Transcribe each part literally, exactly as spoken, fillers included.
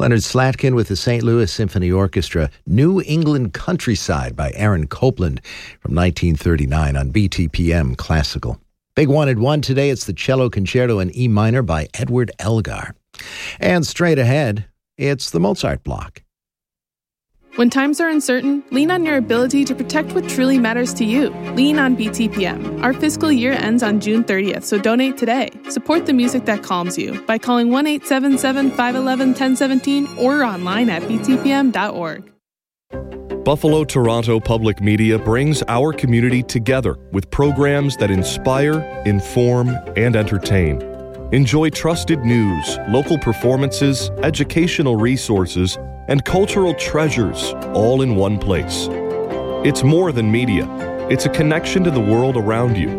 Leonard Slatkin with the Saint Louis Symphony Orchestra, New England Countryside by Aaron Copland from nineteen thirty-nine on B T P M Classical. Big one at one today, it's the Cello Concerto in E minor by Edward Elgar. And straight ahead, it's the Mozart block. When times are uncertain, lean on your ability to protect what truly matters to you. Lean on B T P M. Our fiscal year ends on June thirtieth, so donate today. Support the music that calms you by calling one eight seven seven, five one one, one zero one seven or online at b t p m dot org. Buffalo Toronto Public Media brings our community together with programs that inspire, inform, and entertain. Enjoy trusted news, local performances, educational resources, and cultural treasures all in one place. It's more than media. It's a connection to the world around you.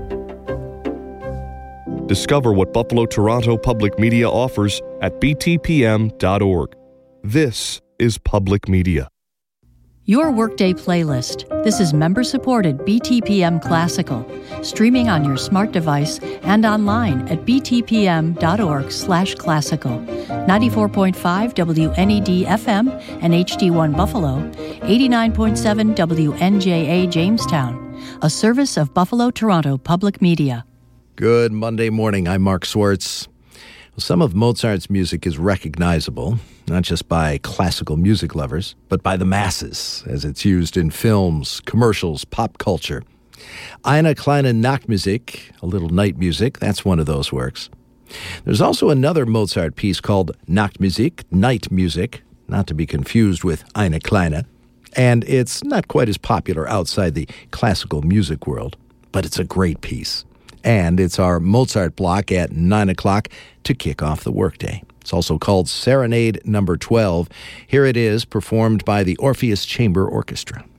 Discover what Buffalo Toronto Public Media offers at b t p m dot org. This is public media. Your Workday playlist. This is member-supported B T P M Classical, streaming on your smart device and online at b t p m dot org slash classical. ninety-four point five W N E D F M and H D one Buffalo, eighty-nine point seven W N J A Jamestown, a service of Buffalo Toronto Public Media. Good Monday morning. I'm Mark Swartz. Some of Mozart's music is recognizable, not just by classical music lovers, but by the masses, as it's used in films, commercials, pop culture. Eine kleine Nachtmusik, a little night music, that's one of those works. There's also another Mozart piece called Nachtmusik, night music, not to be confused with Eine kleine, and it's not quite as popular outside the classical music world, but it's a great piece. And it's our Mozart block at nine o'clock to kick off the workday. It's also called Serenade Number twelve. Here it is, performed by the Orpheus Chamber Orchestra.